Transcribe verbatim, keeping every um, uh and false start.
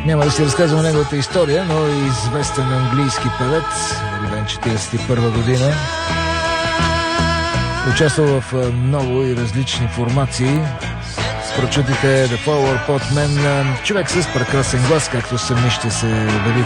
Няма да си разказвам неговата история, но е известен английски певец, роден четиридесет и първа година. Участвал в много и различни формации. Прочутите The Flower Pot Men, човек с прекрасен глас, както сами ще се убедите.